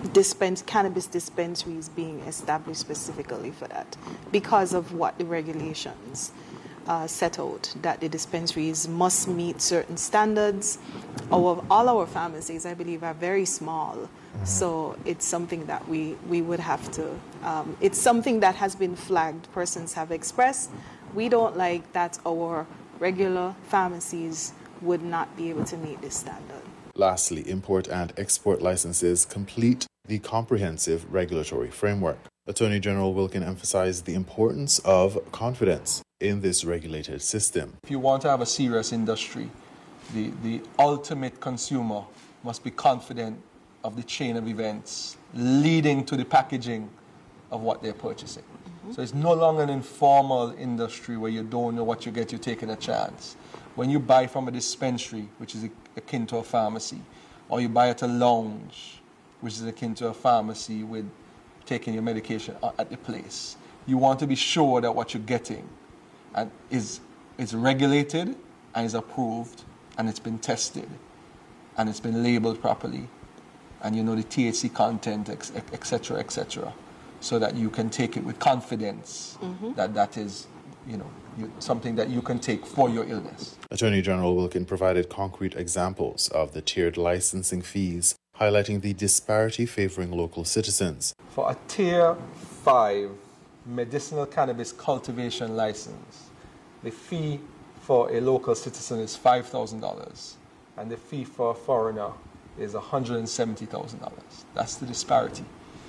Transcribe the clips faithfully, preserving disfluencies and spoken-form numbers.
dispense cannabis dispensaries being established specifically for that because of what the regulations uh, set out, that the dispensaries must meet certain standards. Our, all our pharmacies, I believe, are very small. Mm-hmm. So it's something that we, we would have to, um, it's something that has been flagged. Persons have expressed, we don't like that our regular pharmacies would not be able to meet this standard. Lastly, import and export licenses complete the comprehensive regulatory framework. Attorney General Wilkin emphasized the importance of confidence in this regulated system. If you want to have a serious industry, the, the ultimate consumer must be confident of the chain of events leading to the packaging of what they're purchasing. Mm-hmm. So it's no longer an informal industry where you don't know what you get, you're taking a chance. When you buy from a dispensary, which is akin to a pharmacy, or you buy at a lounge, which is akin to a pharmacy with taking your medication at the place, you want to be sure that what you're getting and is, is regulated and is approved and it's been tested and it's been labeled properly and you know the T H C content, et cetera, et cetera, so that you can take it with confidence mm-hmm. that that is, you know, you, something that you can take for your illness. Attorney General Wilkin provided concrete examples of the tiered licensing fees, highlighting the disparity favoring local citizens. For a tier five medicinal cannabis cultivation license, the fee for a local citizen is five thousand dollars, and the fee for a foreigner is one hundred seventy thousand dollars. That's the disparity.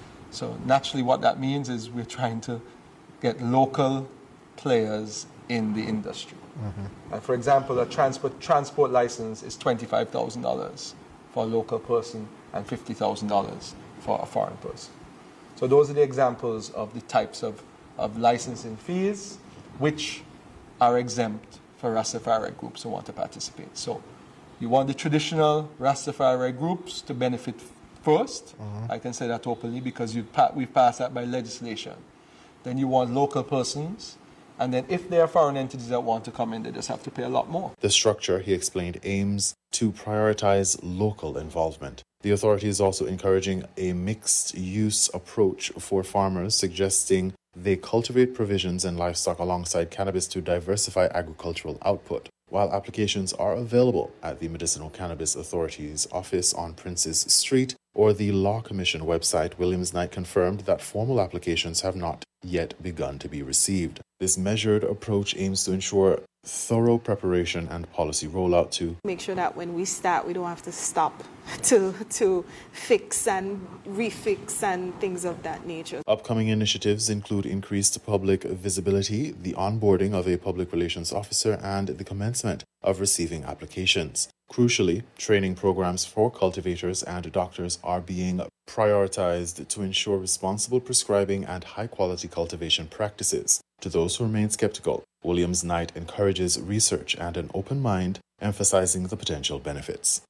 So naturally what that means is we're trying to get local players in the industry. Mm-hmm. And for example, a transport transport license is twenty-five thousand dollars for a local person and fifty thousand dollars for a foreign person. So those are the examples of the types of, of licensing fees which are exempt for Rastafari groups who want to participate. So you want the traditional Rastafari groups to benefit first. Mm-hmm. I can say that openly because you've pa- we've passed that by legislation. Then you want local persons. And then if there are foreign entities that want to come in, they just have to pay a lot more. The structure, he explained, aims to prioritize local involvement. The authority is also encouraging a mixed-use approach for farmers, suggesting they cultivate provisions and livestock alongside cannabis to diversify agricultural output. While applications are available at the Medicinal Cannabis Authority's office on Princes Street or the Law Commission website, Williams Knight confirmed that formal applications have not yet begun to be received. This measured approach aims to ensure thorough preparation and policy rollout to make sure that when we start, we don't have to stop to to fix and refix and things of that nature. Upcoming initiatives include increased public visibility, the onboarding of a public relations officer, and the commencement of receiving applications. Crucially, training programs for cultivators and doctors are being prioritized to ensure responsible prescribing and high-quality cultivation practices. To those who remain skeptical, Williams Knight encourages research and an open mind, emphasizing the potential benefits.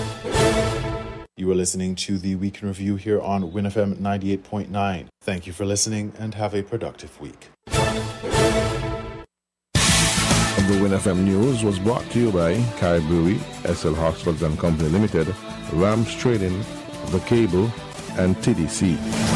You are listening to the Week in Review here on Win F M ninety-eight point nine. Thank you for listening and have a productive week. The Win F M News was brought to you by Kai Brewery, S L Hospitals and Company Limited, Rams Trading, The Cable, and T D C.